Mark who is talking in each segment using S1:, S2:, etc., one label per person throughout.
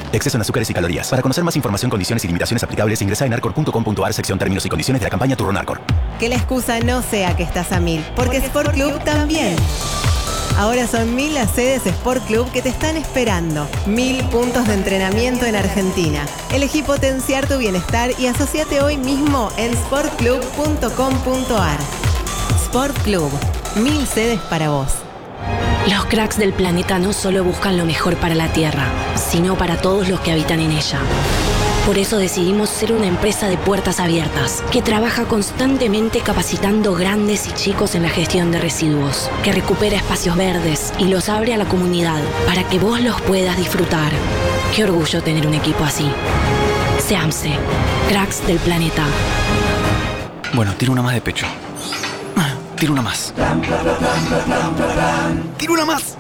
S1: Exceso en azúcares y calorías. Para conocer más información, condiciones y limitaciones aplicables, ingresa en arcor.com.ar, sección términos y condiciones de la campaña Turrón Arcor.
S2: Que la excusa no sea que estás a 1000, porque Sport Club también. Ahora son 1000 las sedes Sport Club que te están esperando. 1000 puntos de entrenamiento en Argentina. Elegí potenciar tu bienestar y asociate hoy mismo en sportclub.com.ar. Sport Club, 1000 sedes para vos.
S3: Los cracks del planeta no solo buscan lo mejor para la Tierra, sino para todos los que habitan en ella. Por eso decidimos ser una empresa de puertas abiertas, que trabaja constantemente capacitando grandes y chicos en la gestión de residuos, que recupera espacios verdes y los abre a la comunidad para que vos los puedas disfrutar. Qué orgullo tener un equipo así. SEAMSE, cracks del planeta.
S4: Bueno, tiro una más de pecho. Tiro una más. ¡Tiro una más!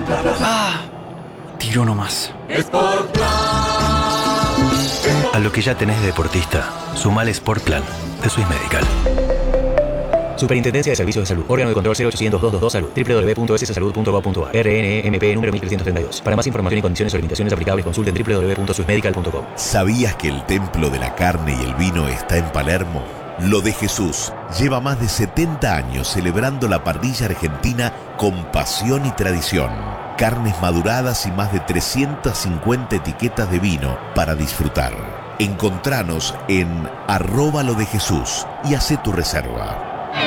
S4: Tiro uno más.
S1: A lo que ya tenés de deportista, sumale Sport Plan de Swiss Medical. Superintendencia de Servicios de Salud. Órgano de control 0800-222 Salud. www.sssalud.gov.ar. RNMP número 1332. Para más información y condiciones o limitaciones aplicables, consulten www.swissmedical.com.
S5: ¿Sabías que el templo de la carne y el vino está en Palermo? Lo de Jesús lleva más de 70 años celebrando la parrilla argentina con pasión y tradición. Carnes maduradas y más de 350 etiquetas de vino para disfrutar. Encontranos en @lodejesús y hacé tu reserva.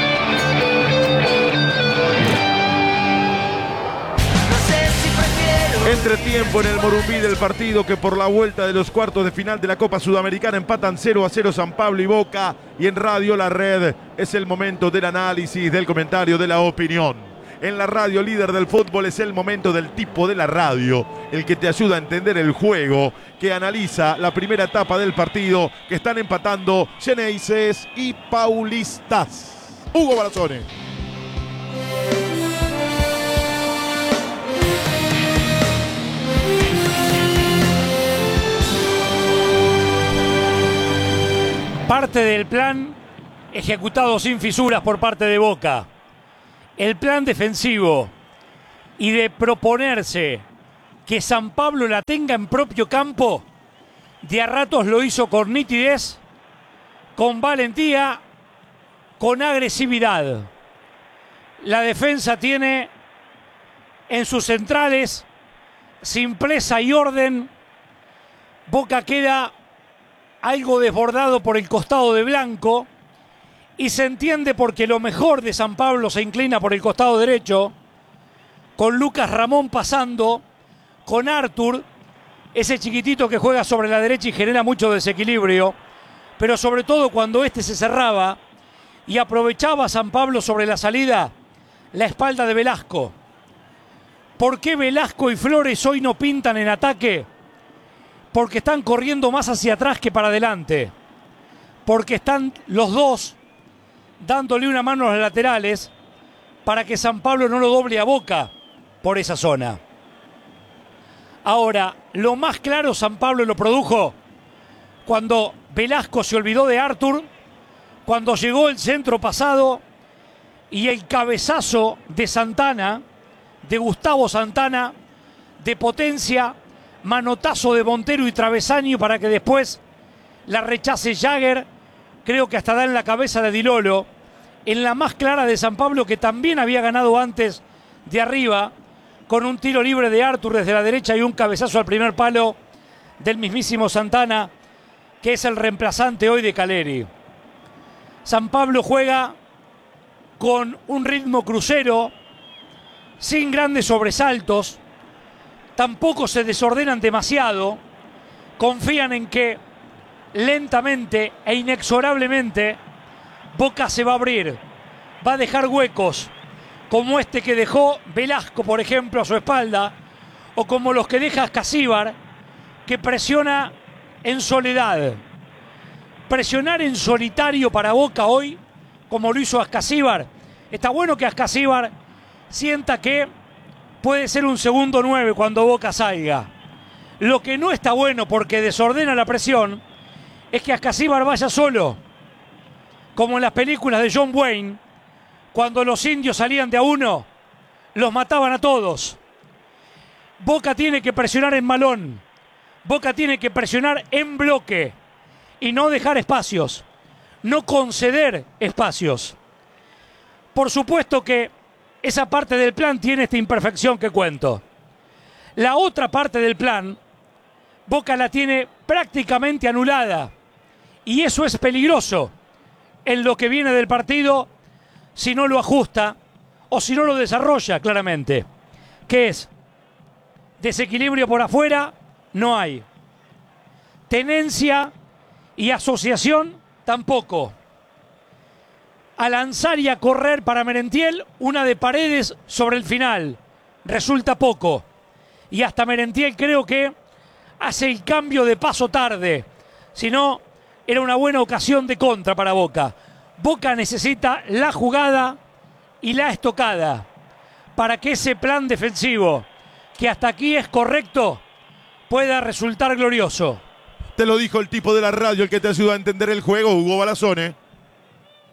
S6: Entretiempo en el Morumbí del partido que por la vuelta de los cuartos de final de la Copa Sudamericana empatan 0-0 San Pablo y Boca, y en Radio La Red es el momento del análisis, del comentario, de la opinión. En la radio líder del fútbol es el momento del tipo de la radio, el que te ayuda a entender el juego, que analiza la primera etapa del partido, que están empatando Xeneises y Paulistas. Hugo Barazone.
S7: Parte del plan ejecutado sin fisuras por parte de Boca. El plan defensivo y de proponerse que San Pablo la tenga en propio campo, de a ratos lo hizo con nitidez, con valentía, con agresividad. La defensa tiene en sus centrales simpleza y orden. Boca queda algo desbordado por el costado de Blanco, y se entiende porque lo mejor de San Pablo se inclina por el costado derecho, con Lucas Ramón pasando, con Artur, ese chiquitito que juega sobre la derecha y genera mucho desequilibrio, pero sobre todo cuando este se cerraba y aprovechaba San Pablo sobre la salida, la espalda de Velasco. ¿Por qué Velasco y Flores hoy no pintan en ataque? Porque están corriendo más hacia atrás que para adelante. Porque están los dos dándole una mano a los laterales para que San Pablo no lo doble a Boca por esa zona. Ahora, lo más claro San Pablo lo produjo cuando Velasco se olvidó de Artur, cuando llegó el centro pasado y el cabezazo de Santana, de Gustavo Santana, de potencia, manotazo de Montero y travesaño para que después la rechace Jagger, creo que hasta da en la cabeza de Di Lolo, en la más clara de San Pablo, que también había ganado antes de arriba, con un tiro libre de Artur desde la derecha y un cabezazo al primer palo del mismísimo Santana, que es el reemplazante hoy de Caleri. San Pablo juega con un ritmo crucero, sin grandes sobresaltos, tampoco se desordenan demasiado, confían en que lentamente e inexorablemente Boca se va a abrir, va a dejar huecos, como este que dejó Velasco, por ejemplo, a su espalda, o como los que deja Ascasíbar, que presiona en soledad. Presionar en solitario para Boca hoy, como lo hizo Ascasíbar. Está bueno que Ascasíbar sienta que puede ser un segundo 9 cuando Boca salga. Lo que no está bueno, porque desordena la presión, es que Ascasíbar vaya solo, como en las películas de John Wayne, cuando los indios salían de a uno, los mataban a todos. Boca tiene que presionar en Malón, Boca tiene que presionar en bloque y no dejar espacios, no conceder espacios. Por supuesto que esa parte del plan tiene esta imperfección que cuento. La otra parte del plan, Boca la tiene prácticamente anulada. Y eso es peligroso en lo que viene del partido si no lo ajusta o si no lo desarrolla claramente. ¿Qué es? Desequilibrio por afuera, no hay. Tenencia y asociación, tampoco. A lanzar y a correr para Merentiel, una de Paredes sobre el final. Resulta poco. Y hasta Merentiel creo que hace el cambio de paso tarde. Si no, era una buena ocasión de contra para Boca. Boca necesita la jugada y la estocada para que ese plan defensivo, que hasta aquí es correcto, pueda resultar glorioso.
S6: Te lo dijo el tipo de la radio, el que te ayuda a entender el juego, Hugo Balazone.